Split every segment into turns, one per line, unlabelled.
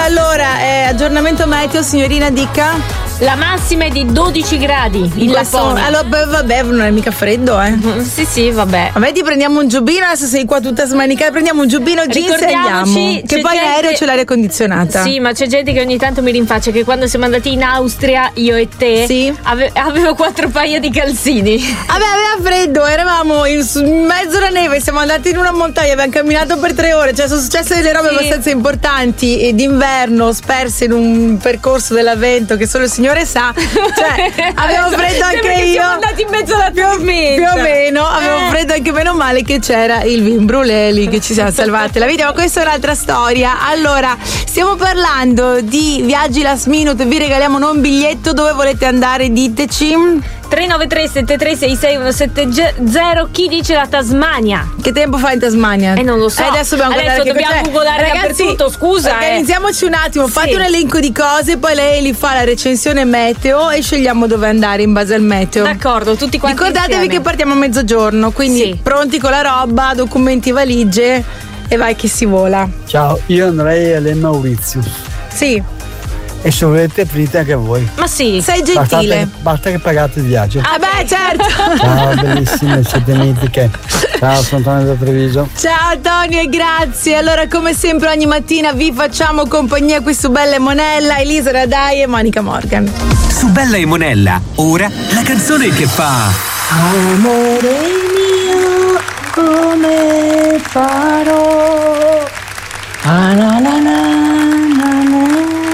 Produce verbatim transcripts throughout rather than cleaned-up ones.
allora, eh, aggiornamento meteo, signorina Dica.
La massima è di dodici gradi in Lapponia.
Allora, beh, vabbè, non è mica freddo, eh.
Mm, sì, sì, vabbè.
Vabbè, ti prendiamo un giubbino, adesso sei qua tutta smanicata, prendiamo un giubbino, jeans e andiamo. Che poi in aereo c'è l'aria condizionata.
Sì, ma c'è gente che ogni tanto mi rinfaccia che quando siamo andati in Austria, io e te,
sì.
ave- avevo quattro paia di calzini.
Vabbè, aveva freddo, eravamo in, in mezzo alla neve, siamo andati in una montagna, abbiamo camminato per tre ore, cioè sono successe delle robe sì. abbastanza importanti e d'inverno, sperse in un percorso dell'avvento che solo il Signore sa. Cioè, avevo freddo anche io.
Siamo andati in mezzo alla tormenta.
Più o meno, avevo eh. freddo anche, meno male che c'era il vin brûlé lì che ci siamo salvati la vita, ma questa è un'altra storia. Allora, stiamo parlando di viaggi last minute, vi regaliamo un biglietto, dove volete andare? Diteci.
tre nove tre sette tre sei sei uno sette zero. Chi dice la Tasmania?
Che tempo fa in Tasmania?
Eh non lo so.
Eh, adesso dobbiamo,
adesso dobbiamo googolare dappertutto, scusa.
Organizziamoci
eh.
un attimo, fate
sì.
un elenco di cose, poi lei li fa la recensione meteo e scegliamo dove andare in base al meteo.
D'accordo, tutti quanti
Ricordatevi
insieme.
che partiamo a mezzogiorno, quindi
sì.
pronti con la roba, documenti, valigie e vai che si vola.
Ciao, io andrei alle Mauritius.
Sì.
E se volete venite anche voi.
Ma sì,
sei gentile.
Basta, basta che pagate il viaggio.
Ah beh, certo.
Ciao, bellissime, siete mitiche. Ciao, sono Antonio da Treviso.
Ciao Antonio e grazie. Allora, come sempre ogni mattina vi facciamo compagnia qui su Bella e Monella, Elisa Radai e Monica Morgan.
Su Bella e Monella, ora la canzone che fa
amore mio, come farò? Ah, na, na, na, na, na.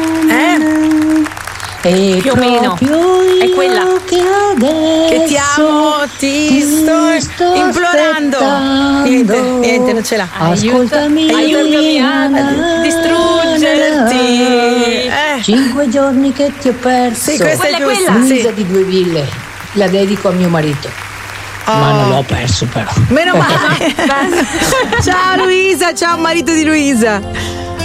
E
più o meno è quella
che adesso
che ti amo, ti, ti sto, sto implorando. Niente, niente, non ce l'ha.
Ascoltami,
aiutami a distruggerti.
Eh. Cinque giorni che ti ho perso.
Sì, questa
quella
è
quella.
Luisa
sì.
di Due Ville. La dedico a mio marito. Oh. Ma non l'ho perso però.
Meno male. Ciao Luisa, ciao marito di Luisa.